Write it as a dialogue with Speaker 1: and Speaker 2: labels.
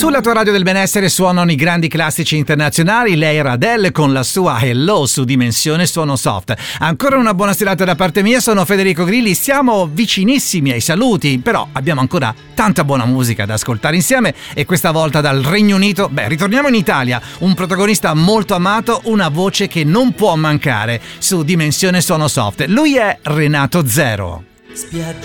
Speaker 1: Sulla tua radio del benessere suonano i grandi classici internazionali. Lei era Adele con la sua Hello su Dimensione Suono Soft. Ancora una buona serata da parte mia, sono Federico Grilli, siamo vicinissimi ai saluti, però abbiamo ancora tanta buona musica da ascoltare insieme e questa volta dal Regno Unito. Ritorniamo in Italia, un protagonista molto amato, una voce che non può mancare su Dimensione Suono Soft. Lui è Renato Zero.